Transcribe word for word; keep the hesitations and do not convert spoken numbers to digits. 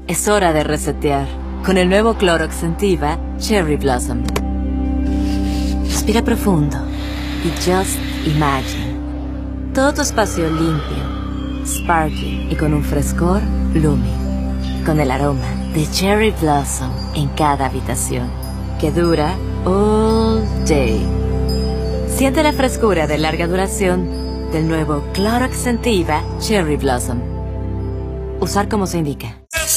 Es hora de resetear con el nuevo Clorox Scentiva Cherry Blossom. Respira profundo y just imagine todo tu espacio limpio, sparkling y con un frescor blooming, con el aroma de Cherry Blossom en cada habitación, que dura all day. Siente la frescura de larga duración del nuevo Clorox Scentiva Cherry Blossom. Usar como se indica.